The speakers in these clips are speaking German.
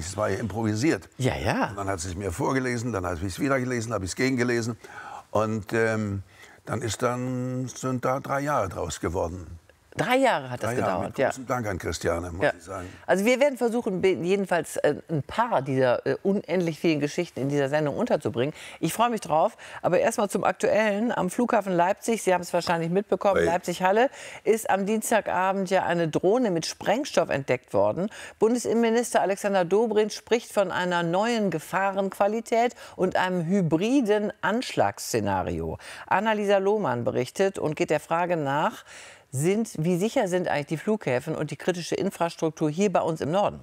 nicht. Es war ja improvisiert. Ja, ja. Und dann hat sie es mir vorgelesen, dann habe ich es wieder gelesen, habe ich es gegengelesen. Und dann sind da 3 Jahre draus geworden. 3 Jahre hat das 3 Jahre, gedauert, mit ja. großem Dank an Christiane, muss ich sagen. Also wir werden versuchen, jedenfalls ein paar dieser unendlich vielen Geschichten in dieser Sendung unterzubringen. Ich freue mich drauf. Aber erstmal zum Aktuellen. Am Flughafen Leipzig, Sie haben es wahrscheinlich mitbekommen, Leipzig-Halle, ist am Dienstagabend ja eine Drohne mit Sprengstoff entdeckt worden. Bundesinnenminister Alexander Dobrindt spricht von einer neuen Gefahrenqualität und einem hybriden Anschlagsszenario. Annalisa Lohmann berichtet und geht der Frage nach, wie sicher sind eigentlich die Flughäfen und die kritische Infrastruktur hier bei uns im Norden?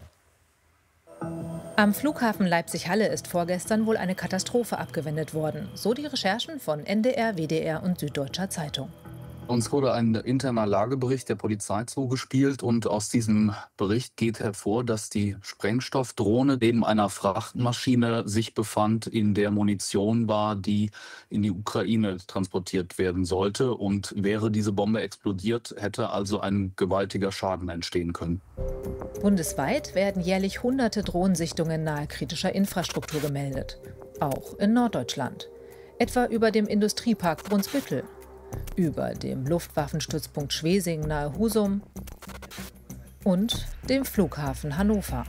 Am Flughafen Leipzig-Halle ist vorgestern wohl eine Katastrophe abgewendet worden. So die Recherchen von NDR, WDR und Süddeutscher Zeitung. Uns wurde ein interner Lagebericht der Polizei zugespielt und aus diesem Bericht geht hervor, dass die Sprengstoffdrohne neben einer Frachtmaschine sich befand, in der Munition war, die in die Ukraine transportiert werden sollte. Und wäre diese Bombe explodiert, hätte also ein gewaltiger Schaden entstehen können. Bundesweit werden jährlich hunderte Drohnensichtungen nahe kritischer Infrastruktur gemeldet. Auch in Norddeutschland. Etwa über dem Industriepark Brunsbüttel. Über dem Luftwaffenstützpunkt Schwesing nahe Husum und dem Flughafen Hannover.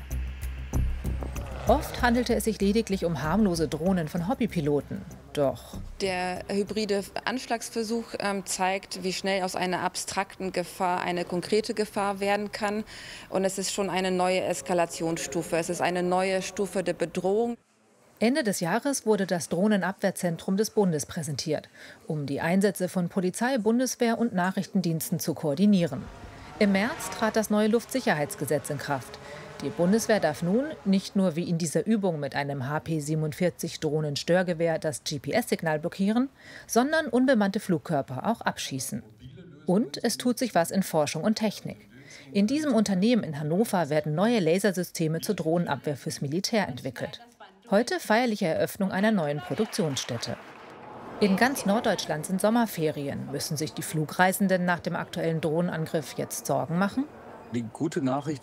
Oft handelte es sich lediglich um harmlose Drohnen von Hobbypiloten. Doch der hybride Anschlagsversuch zeigt, wie schnell aus einer abstrakten Gefahr eine konkrete Gefahr werden kann. Und es ist schon eine neue Eskalationsstufe. Es ist eine neue Stufe der Bedrohung. Ende des Jahres wurde das Drohnenabwehrzentrum des Bundes präsentiert, um die Einsätze von Polizei, Bundeswehr und Nachrichtendiensten zu koordinieren. Im März trat das neue Luftsicherheitsgesetz in Kraft. Die Bundeswehr darf nun nicht nur wie in dieser Übung mit einem HP-47-Drohnen-Störgewehr das GPS-Signal blockieren, sondern unbemannte Flugkörper auch abschießen. Und es tut sich was in Forschung und Technik. In diesem Unternehmen in Hannover werden neue Lasersysteme zur Drohnenabwehr fürs Militär entwickelt. Heute feierliche Eröffnung einer neuen Produktionsstätte. In ganz Norddeutschland sind Sommerferien. Müssen sich die Flugreisenden nach dem aktuellen Drohnenangriff jetzt Sorgen machen? Die gute Nachricht